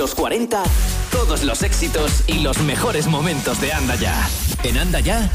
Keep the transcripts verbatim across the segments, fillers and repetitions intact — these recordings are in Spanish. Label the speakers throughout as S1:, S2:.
S1: los cuarenta, todos los éxitos y los mejores momentos de Anda Ya. En Anda Ya,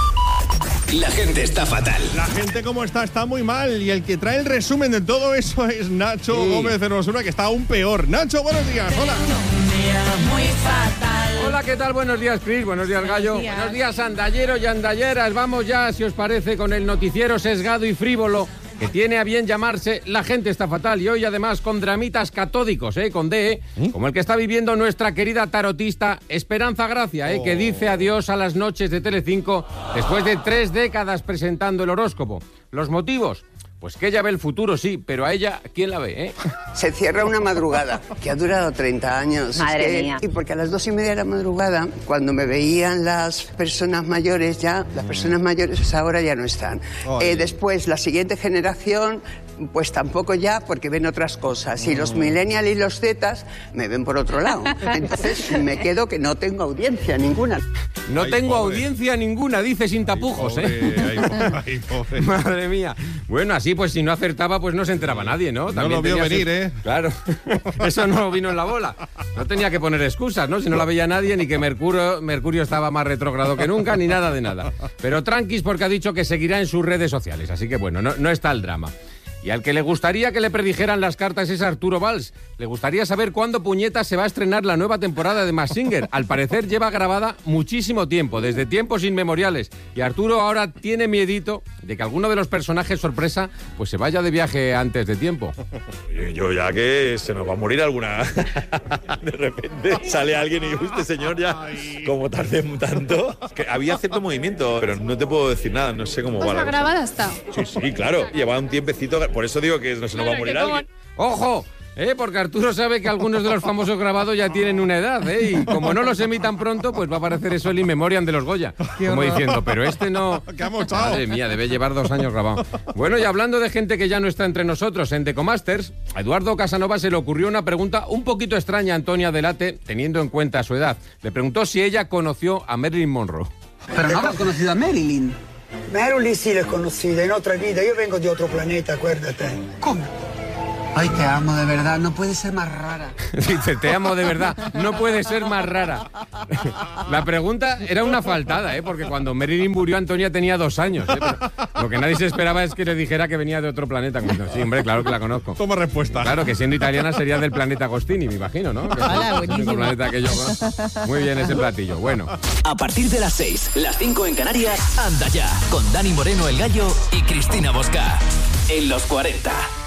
S1: la gente está fatal.
S2: La gente como está, está muy mal. Y el que trae el resumen de todo eso es Nacho sí. Gómez Hermosura, que está aún peor. Nacho, buenos días, hola.
S3: Un día muy fatal.
S4: Hola, ¿qué tal? Buenos días, Cris. Buenos días, Gallo.
S3: Buenos días,
S4: Buenos días andalleros y andalleras. Vamos ya, si os parece, con el noticiero sesgado y frívolo que tiene a bien llamarse La gente está fatal. Y hoy, además, con dramitas catódicos, ¿eh? Con D, ¿eh? Como el que está viviendo nuestra querida tarotista Esperanza Gracia, ¿eh? Oh. Que dice adiós a las noches de Telecinco después de tres décadas presentando el horóscopo. ¿Los motivos? Pues que ella ve el futuro, sí, pero a ella, ¿quién la ve, eh?
S5: Se cierra una madrugada, que ha durado treinta años.
S3: Madre
S5: es que,
S3: mía.
S5: Y porque a las dos y media de la madrugada, cuando me veían las personas mayores ya, las personas mayores ahora ya no están. Eh, después, la siguiente generación, pues tampoco ya, porque ven otras cosas. Y los millennials y los zetas me ven por otro lado. Entonces, me quedo que no tengo audiencia ninguna.
S4: No
S2: ay,
S4: tengo
S2: pobre.
S4: audiencia ninguna, dice sin tapujos,
S2: ay,
S4: ¿eh?
S2: Pobre, ay, pobre, ay, pobre.
S4: Madre mía. Bueno, así pues si no acertaba, pues no se enteraba nadie, ¿no?
S2: También no lo vio venir,
S4: su...
S2: ¿eh?
S4: Claro, eso no vino en la bola. No tenía que poner excusas, ¿no? Si no la veía nadie, ni que Mercurio, Mercurio estaba más retrógrado que nunca, ni nada de nada. Pero tranquis, porque ha dicho que seguirá en sus redes sociales, así que bueno, no, no está el drama. Y al que le gustaría que le predijeran las cartas es Arturo Valls. Le gustaría saber cuándo puñeta se va a estrenar la nueva temporada de Masked Singer. Al parecer lleva grabada muchísimo tiempo, desde tiempos inmemoriales. Y Arturo ahora tiene miedito de que alguno de los personajes sorpresa pues se vaya de viaje antes de tiempo.
S6: Yo ya que se nos va a morir alguna. De repente sale alguien y este señor ya, como tarde tanto. Que había cierto movimiento, pero no te puedo decir nada, no sé cómo va la cosa.
S7: grabada está.
S6: Sí, sí, claro. Lleva un tiempecito. Por eso digo que no se nos va a morir alguien.
S4: ¡Ojo! ¿Eh? Porque Arturo sabe que algunos de los famosos grabados ya tienen una edad, ¿eh? Y como no los emitan pronto, pues va a aparecer eso el In Memoriam de los Goya. Como diciendo, pero este no...
S2: ¿Qué ha mochado?
S4: Madre mía, debe llevar dos años grabado. Bueno, y hablando de gente que ya no está entre nosotros, en Decomasters, a Eduardo Casanova se le ocurrió una pregunta un poquito extraña a Antonia Delate, teniendo en cuenta su edad. Le preguntó si ella conoció a Marilyn Monroe.
S8: Pero no habrás conocido a Marilyn.
S9: Marilyn sí la he conocido en otra vida. Yo vengo de otro planeta, acuérdate.
S8: ¿Cómo? Ay, te amo de verdad, no puede ser más rara.
S4: Dice, te amo de verdad, no puede ser más rara. La pregunta era una faltada, ¿eh? Porque cuando Marilyn murió, Antonia tenía dos años, ¿eh? Pero lo que nadie se esperaba es que le dijera que venía de otro planeta. Sí, hombre, claro que la conozco.
S2: Toma respuesta.
S4: Claro, que siendo italiana sería del planeta Agostini, me imagino, ¿no? Que
S7: Hola,
S4: es
S7: buenísimo.
S4: el planeta que yo... Muy bien ese platillo, bueno.
S1: A partir de las seis, las cinco en Canarias, Anda Ya, con Dani Moreno el Gallo y Cristina Bosca. En los cuarenta.